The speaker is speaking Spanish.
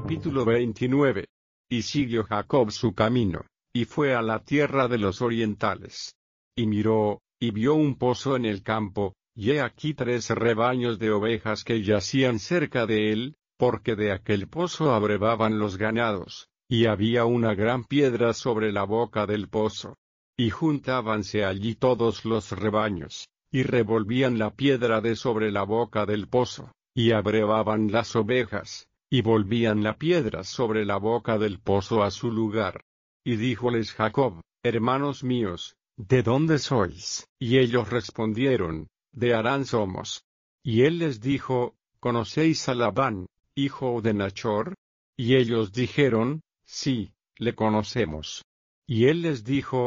Capítulo 29. Y siguió Jacob su camino, y fue a la tierra de los orientales. Y miró, y vio un pozo en el campo, y he aquí 3 rebaños de ovejas que yacían cerca de él, porque de aquel pozo abrevaban los ganados, y había una gran piedra sobre la boca del pozo. Y juntábanse allí todos los rebaños, y revolvían la piedra de sobre la boca del pozo, y abrevaban las ovejas, y volvían la piedra sobre la boca del pozo a su lugar. Y díjoles Jacob: hermanos míos, ¿de dónde sois? Y ellos respondieron: de Harán somos. Y él les dijo: ¿conocéis a Labán, hijo de Nachor? Y ellos dijeron: sí, le conocemos. Y él les dijo: